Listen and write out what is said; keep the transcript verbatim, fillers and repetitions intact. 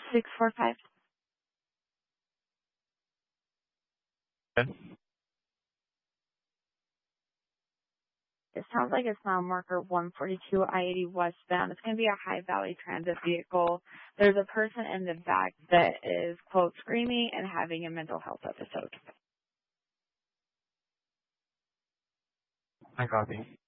six four five. Okay. It sounds like it's mile marker one forty-two I eighty westbound. It's going to be a High Valley Transit vehicle. There's a person in the back that is, quote, screaming and having a mental health episode. I copy.